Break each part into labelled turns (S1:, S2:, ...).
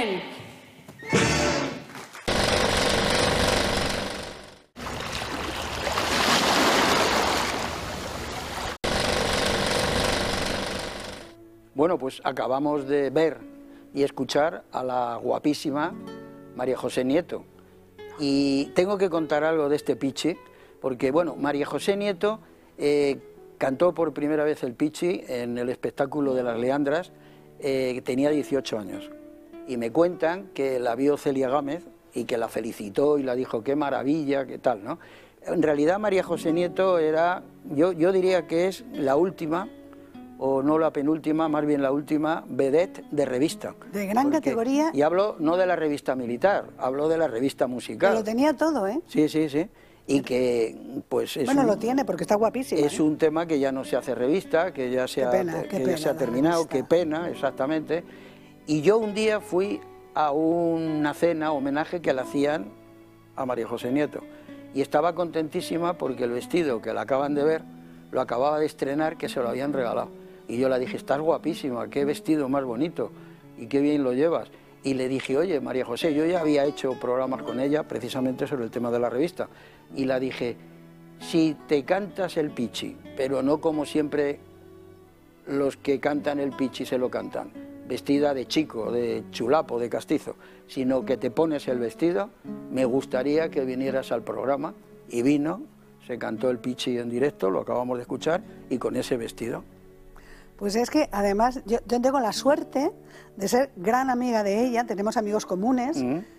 S1: Bien.
S2: Bueno, pues acabamos de ver y escuchar a la guapísima María José Nieto. Y tengo que contar algo de este Pichi, porque, bueno, María José Nieto cantó por primera vez el Pichi en el espectáculo de las Leandras, tenía 18 años. Y me cuentan que la vio Celia Gámez y que la felicitó y la dijo, qué maravilla, qué tal, ¿no? En realidad María José Nieto era, yo diría que es la última, o no la penúltima, más bien la última vedette de revista.
S3: De gran categoría.
S2: Y hablo no de la revista militar, hablo de la revista musical.
S3: Que lo tenía todo, ¿eh?
S2: Sí, sí, sí. Y que, pues... Es
S3: bueno, lo tiene porque está guapísima.
S2: Es un tema que ya no se hace revista, que ya se, ya se ha terminado, qué pena, exactamente. Y yo un día fui a una cena, homenaje que le hacían a María José Nieto. Y estaba contentísima porque el vestido que la acaban de ver, lo acababa de estrenar, que se lo habían regalado. Y yo le dije, estás guapísima, qué vestido más bonito y qué bien lo llevas. Y le dije, oye, María José, yo ya había hecho programas con ella precisamente sobre el tema de la revista. Y la dije, si te cantas el Pichi, pero no como siempre los que cantan el Pichi se lo cantan, vestida de chico, de chulapo, de castizo, sino que te pones el vestido, me gustaría que vinieras al programa. Y vino, se cantó el Pichi en directo, lo acabamos de escuchar, y con ese vestido.
S3: Pues es que además yo tengo la suerte de ser gran amiga de ella, tenemos amigos comunes,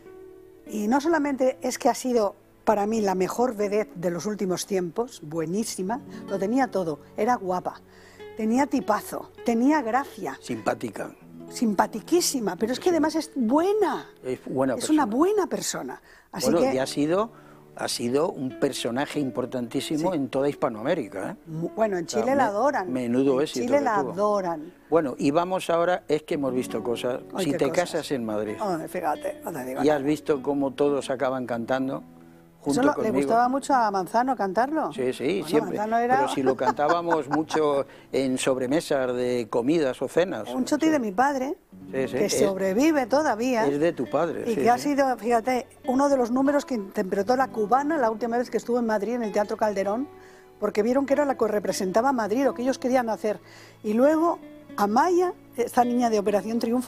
S3: y no solamente es que ha sido para mí la mejor vedette de los últimos tiempos, buenísima, lo tenía todo, era guapa, tenía tipazo, tenía gracia.
S2: Simpática.
S3: Simpatiquísima, pero es que además es buena.
S2: Es buena persona.
S3: Es una buena persona. Así
S2: bueno,
S3: que...
S2: y ha sido un personaje importantísimo en toda Hispanoamérica, ¿eh?
S3: Bueno, en Chile la adoran.
S2: Menudo éxito.
S3: En Chile la adoran.
S2: Bueno, y vamos ahora, es que hemos visto cosas.
S3: Ay,
S2: si te
S3: cosas.
S2: casas en Madrid,
S3: fíjate, no te digo
S2: y
S3: nada.
S2: has visto cómo todos acaban cantando junto
S3: ¿Eso
S2: conmigo.
S3: le gustaba mucho a Manzano cantarlo?
S2: Sí, sí,
S3: bueno,
S2: siempre.
S3: Era...
S2: Pero si lo cantábamos mucho en sobremesas de comidas o cenas.
S3: Un choti de mi padre, que sobrevive todavía.
S2: Es de tu padre.
S3: Y que ha sido, fíjate, uno de los números que interpretó la cubana la última vez que estuvo en Madrid, en el Teatro Calderón, porque vieron que era la que representaba a Madrid, lo que ellos querían hacer. Y luego, Amaya, esta niña de Operación Triunfo,